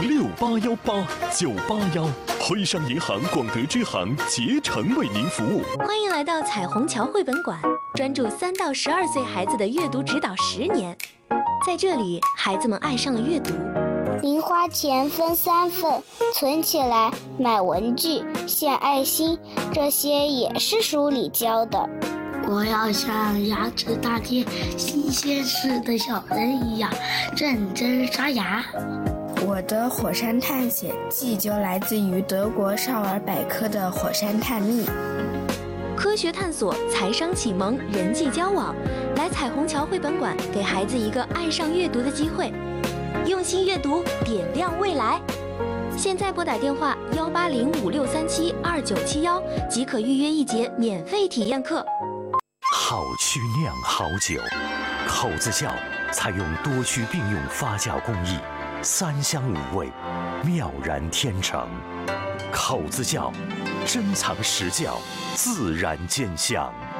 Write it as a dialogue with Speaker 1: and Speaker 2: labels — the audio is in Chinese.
Speaker 1: 68189811，徽商银行广德支行竭诚为您服务。
Speaker 2: 欢迎来到彩虹桥绘本馆，专注3到12岁孩子的阅读指导10年。在这里，孩子们爱上了阅读。
Speaker 3: 零花钱分3份，存起来买文具、献爱心，这些也是书里教的。
Speaker 4: 我要像牙齿大贴新鲜事的小人一样认真刷牙。
Speaker 5: 我的火山探险记就来自于德国少儿百科的火山探秘。
Speaker 2: 科学探索、财商启蒙、人际交往，来彩虹桥绘本馆，给孩子一个爱上阅读的机会。用心阅读，点亮未来。现在拨打电话18056372971，即可预约1节免费体验课。
Speaker 6: 好曲酿好酒，口子窖采用多区并用发酵工艺，3香5味，妙然天成。口子窖珍藏实窖，自然见香。